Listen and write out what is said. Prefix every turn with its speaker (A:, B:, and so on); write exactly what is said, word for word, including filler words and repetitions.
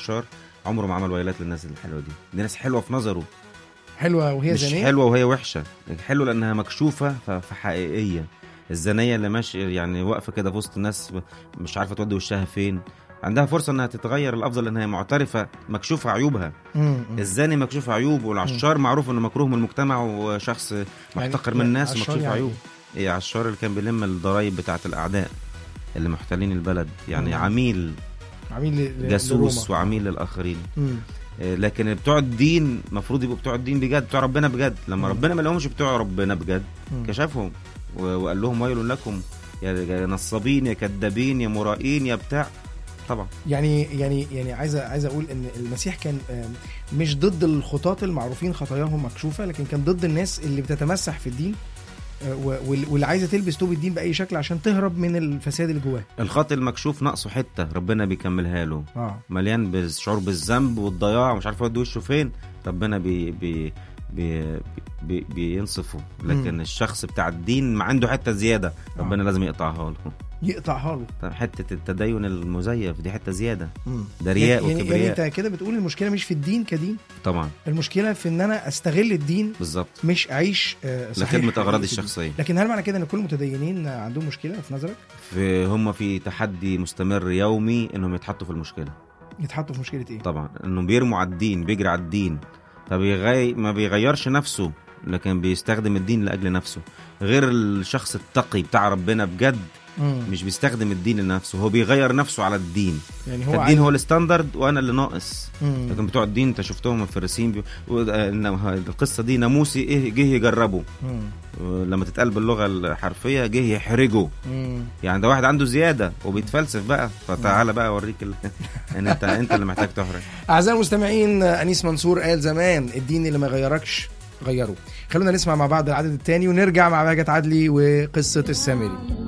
A: العشار عمره ما عمل ويلات للناس الحلوه دي. دي ناس حلوه في نظره،
B: حلوه وهي
A: مش
B: زانيه،
A: حلوه وهي وحشه. حلوه لانها مكشوفه فحقيقيه. الزانيه اللي ماشي يعني واقفه كده في وسط الناس مش عارفه تودي وشها فين، عندها فرصه انها تتغير الافضل لانها معترفه مكشوفه عيوبها. الزاني مكشوف عيوب، والعشار معروف انه مكروه من المجتمع وشخص محتقر يعني من الناس ومكشوف يعني عيوب. ايه عشار اللي كان بيلم الضرايب بتاعه الاعداء اللي محتلين البلد، يعني مم. عميل
B: عميل
A: جاسوس وعميل للاخرين. مم. لكن بتوع الدين مفروض يبقوا بتوع الدين بجد، بتوع ربنا بجد. لما مم. ربنا ما لهمش بتوع ربنا بجد مم. كشفهم وقال لهم ويل لكم يا نصابين يا كذابين يا مرائين يا بتاع. طبعا
B: يعني يعني يعني عايز عايز اقول ان المسيح كان مش ضد الخطاة المعروفين خطاياهم مكشوفه، لكن كان ضد الناس اللي بتتمسح في الدين واللي عايزه تلبس توب الدين باي شكل عشان تهرب من الفساد اللي جواه.
A: الخاطئ المكشوف ناقصه حته ربنا بيكملها له. آه. مليان بالشعور بالذنب والضياع ومش عارف يودي وشه فين، ربنا بي بي بي بي بينصفه. لكن م. الشخص بتاع الدين ما عنده حته زياده ربنا آه. لازم يقطعها له
B: يقطعها له.
A: حته التدين المزيف دي حته زياده، ده رياء
B: يعني
A: وكبرياء.
B: يعني انت كده بتقول المشكله مش في الدين كدين،
A: طبعا المشكله
B: في ان انا استغل الدين
A: بالظبط،
B: مش اعيش صحيح
A: لخدمه اغراضي الشخصيه.
B: لكن هل معنى كده ان كل المتدينين عندهم مشكله في نظرك؟
A: في هم في تحدي مستمر يومي انهم يتحطوا في المشكله.
B: يتحطوا في مشكله ايه؟
A: طبعا انهم بيرموا على الدين، بيجري على الدين، فبيغي ما بيغيرش نفسه لكن بيستخدم الدين لاجل نفسه. غير الشخص التقي بتاع ربنا بجد مم. مش بيستخدم الدين لنفسه، هو بيغير نفسه على الدين. يعني هو الدين هو الستاندرد وانا اللي ناقص. مم. لكن بتوع الدين انت شفتهم الفريسيين بي... القصه دي ناموسي ايه جه يجربه، لما تتقال باللغه الحرفيه جه يحرجه. مم. يعني ده واحد عنده زياده وبيتفلسف بقى، فتعالى بقى اوريك ال... ان انت انت اللي محتاج تحرج.
B: اعزائي المستمعين، انيس منصور قال زمان الدين اللي ما يغيركش غيره. خلونا نسمع مع بعض العدد الثاني ونرجع مع بهجت عدلي وقصه السامري.